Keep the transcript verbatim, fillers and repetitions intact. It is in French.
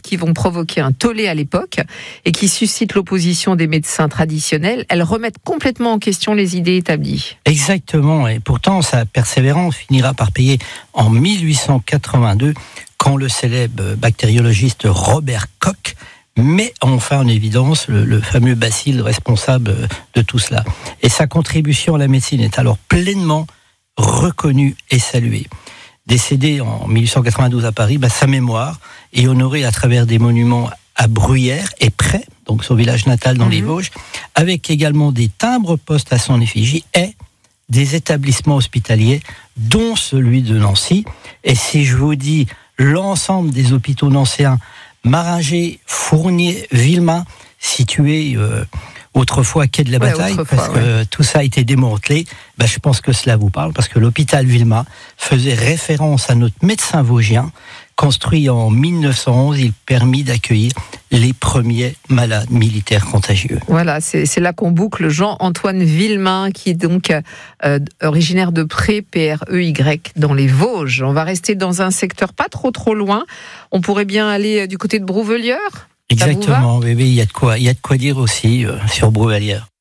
qui vont provoquer un tollé à l'époque et qui suscitent l'opposition des médecins traditionnels, elles remettent complètement en question les idées établies. Exactement, et pourtant sa persévérance finira par payer en mille huit cent quatre-vingt-deux, quand le célèbre bactériologiste Robert Koch met enfin en évidence le, le fameux bacille responsable de tout cela. Et sa contribution à la médecine est alors pleinement reconnue et saluée. Décédé en mille huit cent quatre-vingt-douze à Paris, bah, sa mémoire est honorée à travers des monuments à Bruyères et Près, donc son village natal dans mmh. les Vosges, avec également des timbres-postes à son effigie et des établissements hospitaliers, dont celui de Nancy. Et si je vous dis l'ensemble des hôpitaux nancéens, Maringer, Fournier, Villemain, situés euh, autrefois quai de la Bataille, ouais, parce que ouais. tout ça a été démantelé, ben, je pense que cela vous parle, parce que l'hôpital Villemain faisait référence à notre médecin vosgien. Construit en mille neuf cent onze, il permit d'accueillir les premiers malades militaires contagieux. Voilà, c'est, c'est là qu'on boucle Jean-Antoine Villemain, qui est donc euh, originaire de Pré, P R E Y, dans les Vosges. On va rester dans un secteur pas trop trop loin. On pourrait bien aller du côté de Brouvelieure. Exactement, oui, oui, il y a de quoi, il y a de quoi dire aussi euh, sur Brouvelieure.